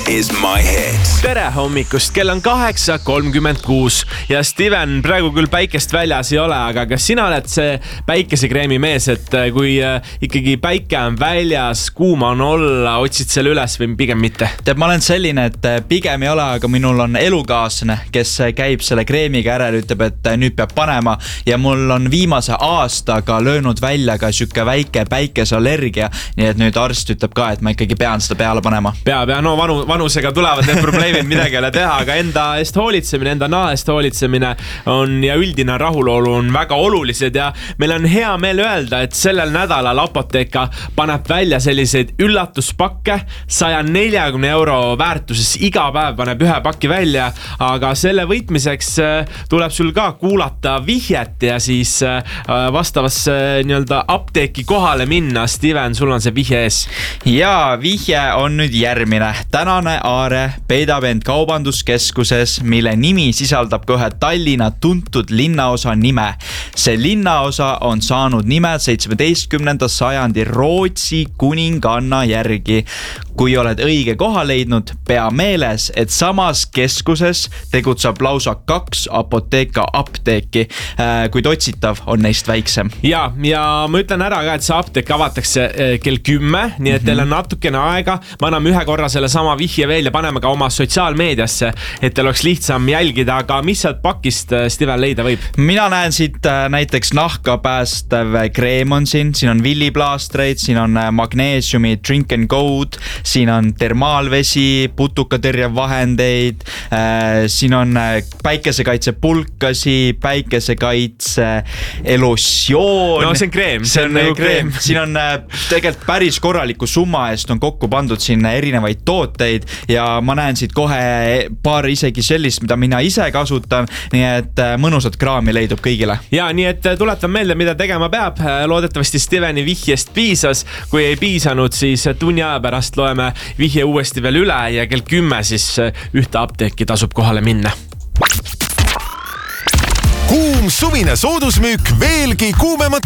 is my hit. Tere hommikust, kell on 8:36 ja Steven, praegu küll päikest väljas ei ole, aga kas sina oled see päikesekreemi mees, et kui ikkagi päike on väljas, kuuma on olla, otsid selle üles või pigem mitte? Tead, ma olen selline, et pigem ei ole, aga minul on elukaaslane, kes käib selle kreemiga ära ja ütleb, et nüüd peab panema ja mul on viimase aastaga löönud välja ka siuke väike päikeseallergia, nii et nüüd arst ütleb ka, et ma ikkagi pean seda peale panema. Peab, no vanusega tulevad need probleemid, midagi ei ole teha, aga enda eest hoolitsemine, enda naha eest hoolitsemine on ja üldine rahulolu on väga olulised ja meil on hea meel öelda, et sellel nädalal Apotheka paneb välja selliseid üllatuspakke 140 € väärtuses, iga päev paneb ühe pakki välja, aga selle võitmiseks tuleb sul ka kuulata vihjet ja siis vastavasse nii-öelda apteeki kohale minna. Steven, sul on see vihje ees. Ja vihje on nüüd järgmine. Tänane Aare peidab end kaubanduskeskuses, mille nimi sisaldab ka ühe Tallinna tuntud linnaosa nime. See linnaosa on saanud nime 17. sajandi Rootsi kuninganna järgi. Kui oled õige koha leidnud, pea meeles, et samas keskuses tegutseb lausa 2 Apotheka apteeki, kuid otsitav on neist väiksem. Ja ma ütlen ära ka, et see apteek avatakse kell 10, nii et teil on natukene aega. Ma anname ühe korra selle sama vihje veel ja paneme ka oma sotsiaalmeediasse, et teil oleks lihtsam jälgida, aga mis sealt pakist Steven leida võib? Mina näen siit näiteks nahka päästev kreem on siin on villiplaastreid, siin on magneesiumi Drink and Gold, siin on termaalvesi, putukatõrjev vahendeid, siin on päikesekaitse pulkasi, päikesekaitse elosjoon. No see on kreem. See on kreem. Siin on tegelikult päris korraliku summa eest on kokku pandud siin erinevaid tooteid ja ma näen siit kohe paar isegi sellist, mida mina ise kasutan, nii et mõnusat kraami leidub kõigile. Ja nii et tuletan meelde, mida tegema peab. Loodetavasti Steveni vihjest piisas. Kui ei piisanud, siis tunni aja pärast loeme vihje uuesti veel üle ja kell 10 siis ühte apteeki tasub kohale minna. Kuum suvine soodusmüük veelgi kuumemat